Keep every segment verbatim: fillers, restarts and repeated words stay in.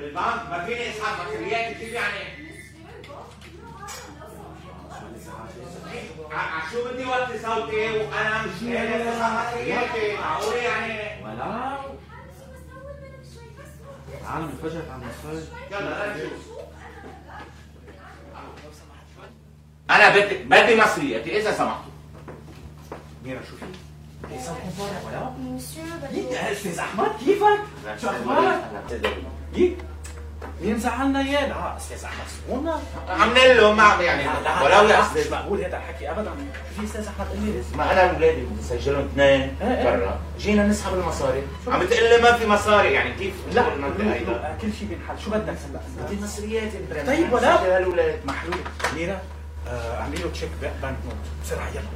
بالبنك ما فيني اسحب مصريات كيف يعني؟ ع- شو بدي وطي صوتي وانا مش قادر اسحب مصرياتي؟ معقول يعني؟ ولا العالم انفجرت على المصاري. يلا نشوف. انا بدي بدي مصرياتي اذا سمحتوا. ميرا شو في؟ ليس مفرح ولا؟ مسيو ليك يا استاذ احمد كيفك؟ شو اخبارك؟ ليك مين زعلنا اياه؟ لا استاذ احمد سكونا عاملين له ما عم يعني ولو يا مش استاذ. مقبول هذا الحكي ابدا. في استاذ احمد قال لي ما انا اولادي بدي اسجلهم اثنين برا، جينا نسحب المصاري، عم بتقول لي ما في مصاري، يعني كيف؟ لا المنطقه هيدا لا، كل شيء بينحل. شو بدك هلا؟ بدي مصرياتي. طيب ولا هالولاد محلول. ميرا آه، اعملي له تشيك بنك نوت بسرعه يلا.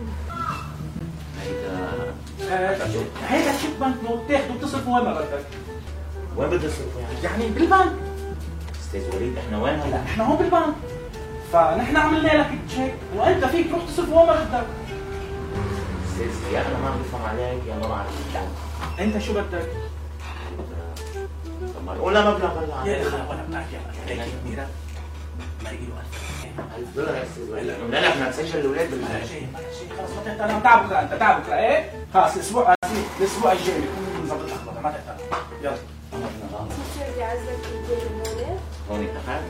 هيدا هيدا تشيك بنك نوت تاخده بتصرفه وين ما بدك. وين بدي اصرفه يعني؟ يعني بالبنك. استاذ وليد احنا وين هلا؟ لا احنا هون بالبنك، فنحن عملنا لك تشيك وانت فيك تروح تصرفه وين ما بدك. استاذ يا انا ما عم بفهم عليك يا ما بعرف. انت شو بدك؟ طب ما قولنا مبلغ هلا. يا اخي ولا بنعرف يلا هيك ميرا مرقي له ألف دولار يا استاذ وليد. لا لا بدنا نسجل الاولاد لا بالله. شيء ما شيء خلص ما تحتاج. تعال بكره انت تعال بكره ايه خلص الاسبوع الاسبوع الجاي بكون نظبط لحظه ما تحتاج. يلا مسيو بدي اعزلك البيت هون. هون اتفقنا.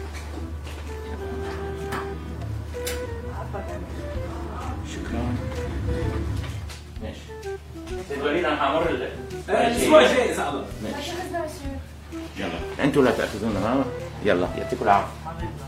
شكرا. ماشي استاذ وليد انا حامر ال- الاسبوع الجاي اذا الله. ماشي عشان مسيو. يلا انتوا لا تاخذونا معنا. يلا يعطيكم العافيه.